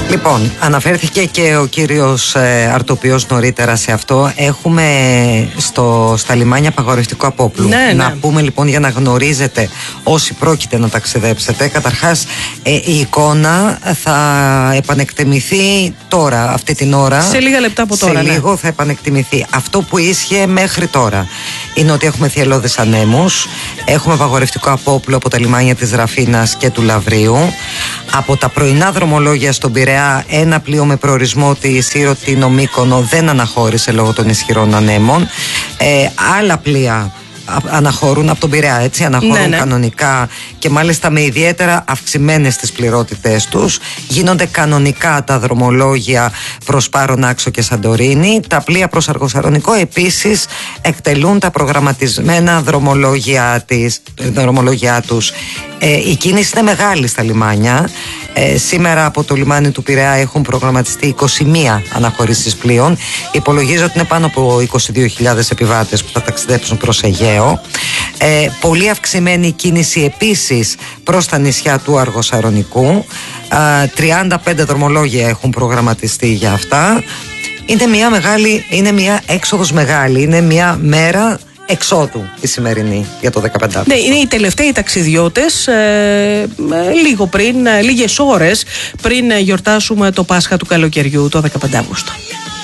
Λοιπόν, αναφέρθηκε και ο κύριος Αρτοπιός νωρίτερα σε αυτό. Έχουμε στα λιμάνια απαγορευτικό απόπλου. Να πούμε λοιπόν, για να γνωρίζετε όσοι πρόκειται να ταξιδέψετε, καταρχάς η εικόνα θα επανεκτιμηθεί τώρα, αυτή την ώρα. Σε λίγα λεπτά από τώρα. Σε λίγο θα επανεκτιμηθεί. Αυτό που ίσχυε μέχρι τώρα είναι ότι έχουμε θυελλώδεις ανέμους, έχουμε απαγορευτικό απόπλου από τα λιμάνια της Ραφίνας και του Λαβρίου. Από τα πρωινά δρομολόγια στον Πειραιά, ένα πλοίο με προορισμό τη Σύρο Μύκονο δεν αναχώρησε λόγω των ισχυρών ανέμων. Άλλα πλοία αναχωρούν από τον Πειραιά, έτσι, αναχωρούν κανονικά και μάλιστα με ιδιαίτερα αυξημένες τις πληρότητές τους. Γίνονται κανονικά τα δρομολόγια προς Πάρον, Άξο και Σαντορίνη. Τα πλοία προς Αργοσαρονικό επίσης εκτελούν τα προγραμματισμένα δρομολόγια τους. Η κίνηση είναι μεγάλη στα λιμάνια. Σήμερα από το λιμάνι του Πειραιά έχουν προγραμματιστεί 21 αναχωρήσεις πλοίων. Υπολογίζω ότι είναι πάνω από 22.000 επιβάτες που θα ταξιδέψουν προς Αιγαίο. Πολύ αυξημένη κίνηση επίσης προς τα νησιά του Αργοσαρονικού. 35 δρομολόγια έχουν προγραμματιστεί για αυτά. Είναι μια έξοδος μεγάλη, είναι μια μέρα εξόδου η σημερινή για το 15. Ναι, είναι οι τελευταίοι ταξιδιώτες λίγες ώρες πριν γιορτάσουμε το Πάσχα του καλοκαιριού το 15 Αύγουστο.